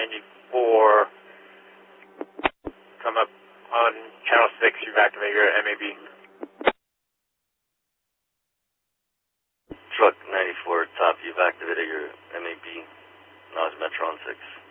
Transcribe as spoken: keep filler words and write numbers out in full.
ninety-four. Come up on channel six, you've activated your M A B. Truck ninety-four, top, you've activated your M A B. Now it's Metron six.